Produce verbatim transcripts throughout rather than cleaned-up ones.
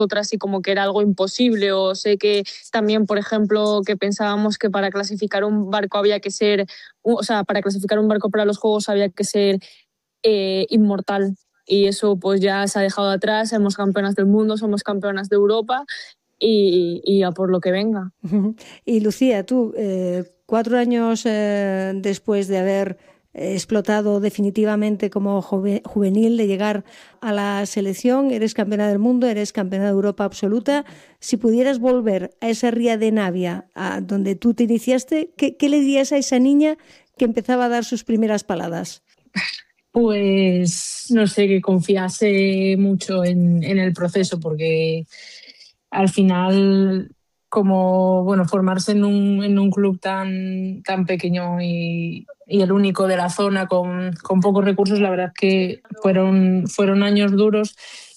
otras y como que era algo imposible, o sé que también, por ejemplo, que pensábamos que para clasificar un barco había que ser, o sea, para clasificar un barco para los Juegos había que ser eh, inmortal, y eso pues ya se ha dejado atrás. Somos campeonas del mundo, somos campeonas de Europa y, y a por lo que venga. Y Lucía, tú, eh, cuatro años eh, después de haber explotado definitivamente como juvenil, de llegar a la selección, eres campeona del mundo, eres campeona de Europa absoluta. Si pudieras volver a esa ría de Navia, a donde tú te iniciaste, ¿qué, qué le dirías a esa niña que empezaba a dar sus primeras paladas? Pues no sé, que confiase mucho en, en el proceso, porque al final, como bueno, formarse en un, en un club tan, tan pequeño y, y el único de la zona con, con pocos recursos, la verdad que fueron, fueron años duros,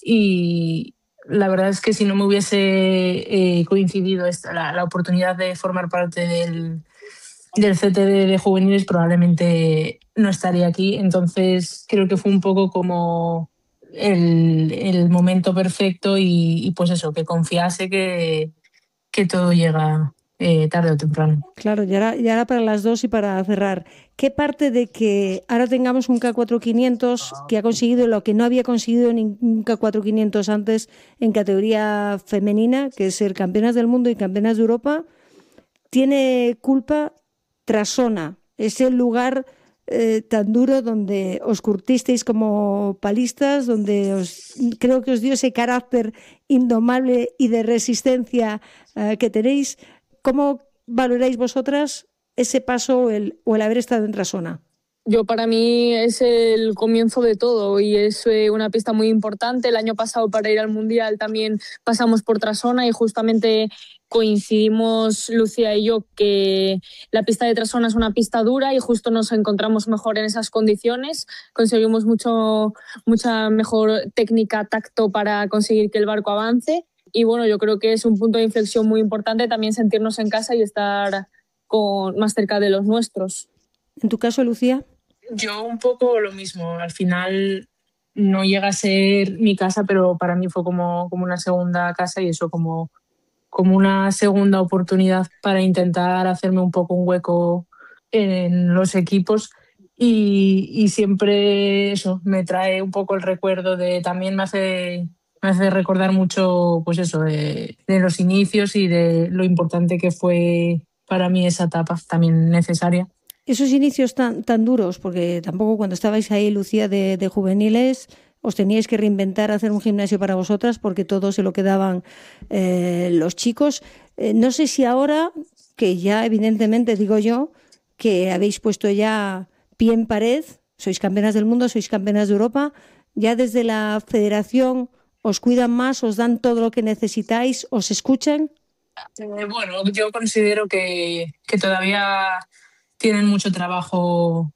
y la verdad es que si no me hubiese eh, coincidido esta, la, la oportunidad de formar parte del, del C T D de juveniles, probablemente no estaría aquí. Entonces creo que fue un poco como el, el momento perfecto, y, y pues eso, que confiase que, que todo llega eh, tarde o temprano. Claro, y ahora, y ahora para las dos y para cerrar, ¿qué parte de que ahora tengamos un K cuatro quinientos que ha conseguido lo que no había conseguido ningún K cuatro quinientos antes en categoría femenina, que es ser campeonas del mundo y campeonas de Europa, tiene culpa Trasona, ese lugar eh, tan duro donde os curtisteis como palistas, donde os, creo que os dio ese carácter indomable y de resistencia eh, que tenéis? ¿Cómo valoráis vosotras ese paso o el, o el haber estado en Trasona? Yo, para mí, es el comienzo de todo y es una pista muy importante. El año pasado, para ir al Mundial, también pasamos por Trasona y justamente coincidimos, Lucía y yo, que la pista de Trasona es una pista dura y justo nos encontramos mejor en esas condiciones. Conseguimos mucho, mucha mejor técnica, tacto para conseguir que el barco avance. Y bueno, yo creo que es un punto de inflexión muy importante también sentirnos en casa y estar con, más cerca de los nuestros. ¿En tu caso, Lucía? Yo un poco lo mismo. Al final no llega a ser mi casa, pero para mí fue como, como una segunda casa, y eso como, como una segunda oportunidad para intentar hacerme un poco un hueco en los equipos. Y, y siempre eso me trae un poco el recuerdo de, también me hace, me hace recordar mucho pues eso, de, de los inicios y de lo importante que fue para mí esa etapa también necesaria. Esos inicios tan, tan duros, porque tampoco cuando estabais ahí, Lucía, de, de juveniles, os teníais que reinventar, hacer un gimnasio para vosotras, porque todo se lo quedaban eh, los chicos. Eh, no sé si ahora, que ya evidentemente digo yo, que habéis puesto ya pie en pared, sois campeonas del mundo, sois campeonas de Europa, ya desde la federación os cuidan más, os dan todo lo que necesitáis, os escuchan. Eh, bueno, yo considero que, que todavía tienen mucho trabajo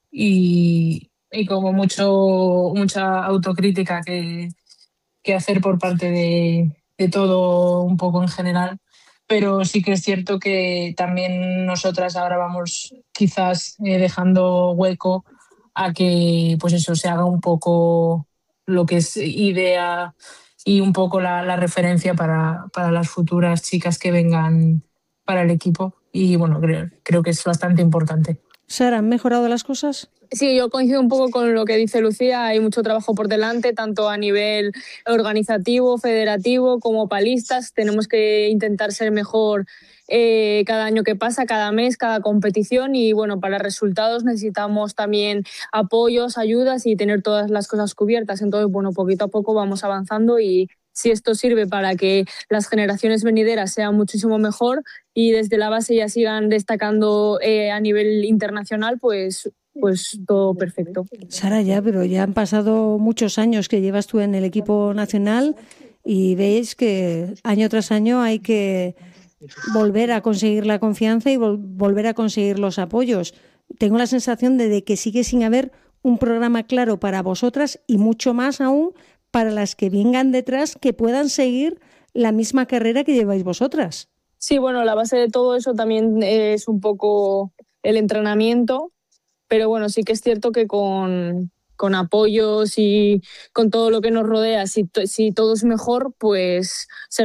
y, y como mucho mucha autocrítica que, que hacer por parte de, de todo un poco en general, pero sí que es cierto que también nosotras ahora vamos quizás eh, dejando hueco a que pues eso se haga un poco lo que es idea y un poco la, la referencia para, para las futuras chicas que vengan para el equipo, y bueno, creo, creo que es bastante importante. Sara, ¿han mejorado las cosas? Sí, yo coincido un poco con lo que dice Lucía. Hay mucho trabajo por delante, tanto a nivel organizativo, federativo, como palistas. Tenemos que intentar ser mejor eh, cada año que pasa, cada mes, cada competición. Y bueno, para resultados necesitamos también apoyos, ayudas y tener todas las cosas cubiertas. Entonces, bueno, poquito a poco vamos avanzando, y si esto sirve para que las generaciones venideras sean muchísimo mejor y desde la base ya sigan destacando eh, a nivel internacional, pues, pues todo perfecto. Sara, ya, pero ya han pasado muchos años que llevas tú en el equipo nacional y veis que año tras año hay que volver a conseguir la confianza y vol- volver a conseguir los apoyos. Tengo la sensación de, de que sigue sin haber un programa claro para vosotras y mucho más aún para las que vengan detrás, que puedan seguir la misma carrera que lleváis vosotras. Sí, bueno, la base de todo eso también es un poco el entrenamiento, pero bueno, sí que es cierto que con, con apoyos y con todo lo que nos rodea, si, si todo es mejor, pues será